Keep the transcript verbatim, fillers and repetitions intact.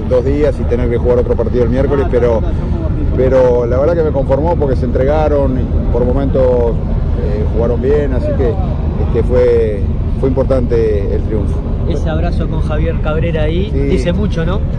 dos días y tener que jugar otro partido el miércoles, pero, pero la verdad que me conformó porque se entregaron, y por momentos eh, jugaron bien, así que este, fue, fue importante el triunfo. Ese abrazo con Javier Cabrera ahí Sí. dice mucho, ¿no?